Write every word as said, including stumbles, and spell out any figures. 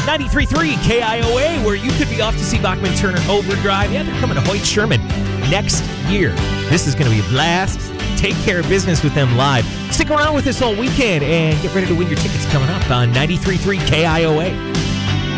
ninety-three point three K I O A, where you could be off to see Bachman Turner Overdrive. Yeah, they're coming to Hoyt Sherman next year. This is going to be a blast. Take care of business with them live. Stick around with us all weekend and get ready to win your tickets coming up on ninety-three point three K I O A.